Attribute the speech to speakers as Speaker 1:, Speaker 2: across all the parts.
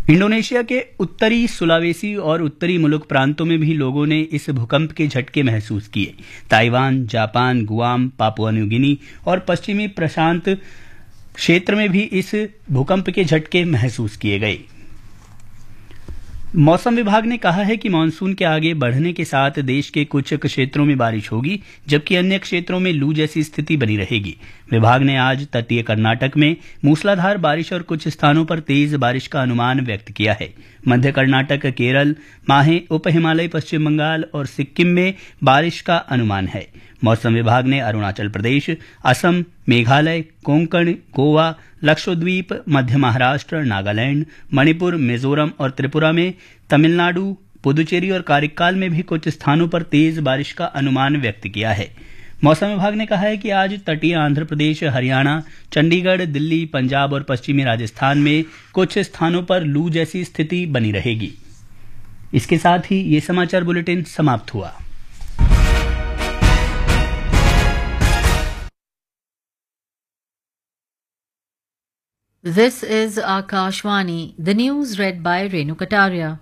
Speaker 1: Indonesia के उत्तरी Sulawesi और उत्तरी मुलुक प्रांतों में भी लोगों ने इस भूकंप के झटके महसूस किए। Taiwan, Japan, Guam, Papua New Guinea और पश्चिमी प्रशांत क्षेत्र में भी इस भूकंप के झटके महसूस किए गए। मौसम विभाग ने कहा है कि मानसून के आगे बढ़ने के साथ देश के कुछ क्षेत्रों में बारिश होगी, जबकि अन्य क्षेत्रों में लू जैसी स्थिति बनी रहेगी। विभाग ने आज तटीय कर्नाटक में मूसलाधार बारिश और कुछ स्थानों पर तेज बारिश का अनुमान व्यक्त किया है। मध्य कर्नाटक, केरल, माहे, उप हिमालय, पश्चिम बंगाल और सिक्किम में बारिश का अनुमान है। मौसम विभाग ने अरुणाचल प्रदेश, असम, मेघालय, कोंकण, गोवा, लक्षद्वीप, मध्य महाराष्ट्र, नागालैंड, मणिपुर, मिजोरम और त्रिपुरा में, तमिलनाडु, पुदुचेरी और कारिक्काल में भी कुछ स्थानों पर तेज बारिश का अनुमान व्यक्त किया है। मौसम विभाग ने कहा है कि आज तटीय आंध्र प्रदेश, हरियाणा, चंडीगढ़, दिल्ली, पंजाब और पश्चिमी राजस्थान में कुछ स्थानों पर लू जैसी स्थिति बनी रहेगी। इसके साथ ही ये समाचार बुलेटिन समाप्त हुआ।
Speaker 2: This is Akashvani, the news read by Renu Kataria.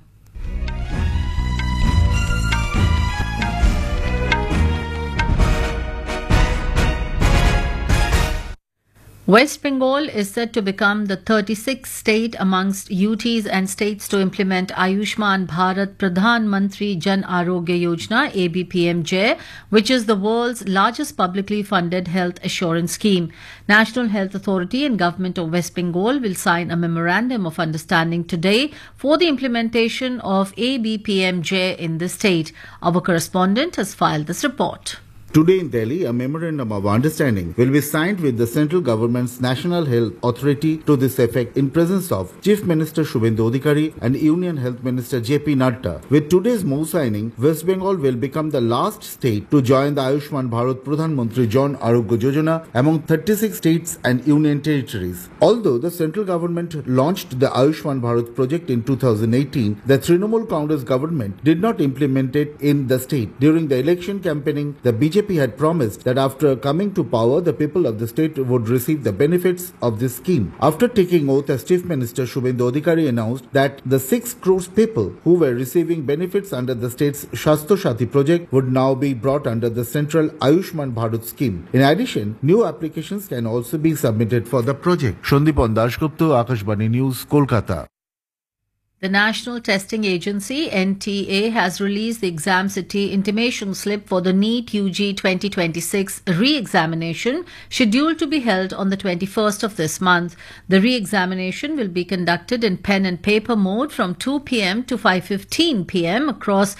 Speaker 2: West Bengal is said to become the 36th state amongst UTs and states to implement Ayushman Bharat Pradhan Mantri Jan Arogya Yojana ABPMJ, which is the world's largest publicly funded health assurance scheme. National Health Authority and Government of West Bengal will sign a memorandum of understanding today for the implementation of ABPMJ in the state. Our correspondent has filed this report.
Speaker 3: Today in Delhi, a memorandum of understanding will be signed with the central government's National Health Authority to this effect in presence of Chief Minister Shubhendu Adhikari and Union Health Minister J.P. Nadda. With today's MoU signing, West Bengal will become the last state to join the Ayushman Bharat Pradhan Mantri Jan Arogya Yojana among 36 states and union territories. Although the central government launched the Ayushman Bharat project in 2018, the Trinamool Congress government did not implement it in the state. During the election campaigning, the BJP had promised that after coming to power, the people of the state would receive the benefits of this scheme. After taking oath as Chief Minister, Shubhendu Adhikari announced that the 6 crores people who were receiving benefits under the state's Shastro Shati project would now be brought under the central Ayushman Bharat scheme. In addition, new applications can also be submitted for the project. Shandipon Dashgupta, Akashvani News, Kolkata.
Speaker 2: The National Testing Agency (NTA) has released the Exam City intimation slip for the NEET UG 2026 re-examination scheduled to be held on the 21st of this month. The re-examination will be conducted in pen and paper mode from 2 p.m. to 5:15 p.m. across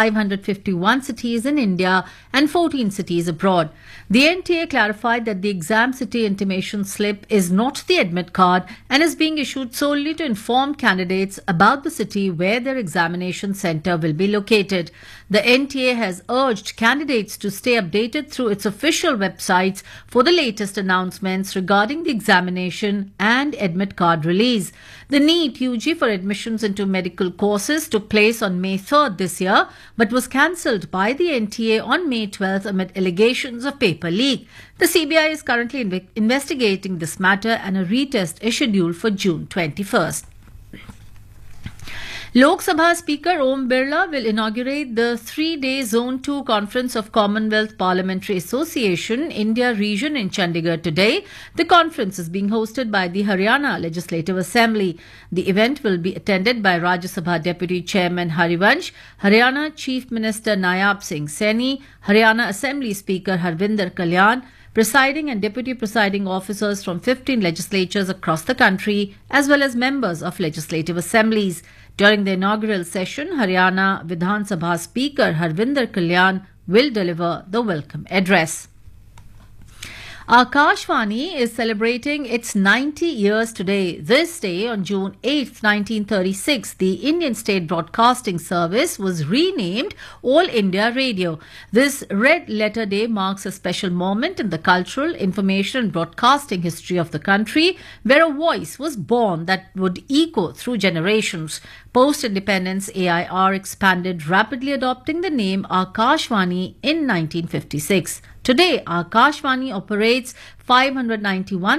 Speaker 2: 551 cities in India and 14 cities abroad. The NTA clarified that the Exam City intimation slip is not the admit card and is being issued solely to inform candidates about the city where their examination centre will be located. The NTA has urged candidates to stay updated through its official websites for the latest announcements regarding the examination and admit card release. The NEET UG for admissions into medical courses took place on May 3rd this year, but was cancelled by the NTA on May 12th amid allegations of paper leak. The CBI is currently investigating this matter and a retest is scheduled for June 21st. Lok Sabha Speaker Om Birla will inaugurate the 3-day Zone 2 Conference of Commonwealth Parliamentary Association India region in Chandigarh today. The conference is being hosted by the Haryana Legislative Assembly. The event will be attended by Rajya Sabha Deputy Chairman Harivansh, Haryana Chief Minister Nayab Singh Saini, Haryana Assembly Speaker Harvinder Kalyan, presiding and deputy presiding officers from 15 legislatures across the country, as well as members of legislative assemblies. During the inaugural session, Haryana Vidhan Sabha Speaker Harvinder Kalyan will deliver the welcome address. Akashvani is celebrating its 90 years today. This day, on June 8, 1936, the Indian State Broadcasting Service was renamed All India Radio. This Red Letter Day marks a special moment in the cultural, information and broadcasting history of the country, where a voice was born that would echo through generations. Post-independence, AIR expanded, rapidly adopting the name Akashvani in 1956. Today, Akashvani operates 591